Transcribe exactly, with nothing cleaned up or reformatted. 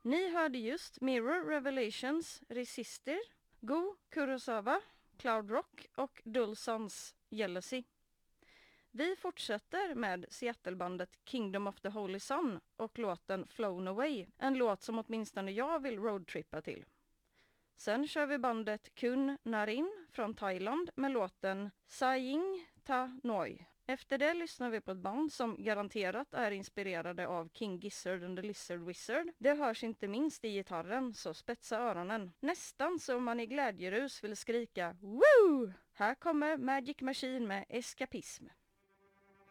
Ni hörde just Mirror, Revelations, Resister, Go, Kurosawa, Cloud Rock och Dulsons Jealousy. Vi fortsätter med Seattle-bandet Kingdom of the Holy Sun och låten Flown Away, en låt som åtminstone jag vill roadtrippa till. Sen kör vi bandet Kun Narin från Thailand med låten Saying Ta Noi. Efter det lyssnar vi på ett band som garanterat är inspirerade av King Gizzard and the Lizard Wizard. Det hörs inte minst i gitarren, så spetsa öronen. Nästan som man i glädjerus vill skrika Woo! Här kommer Magic Machine med Eskapism.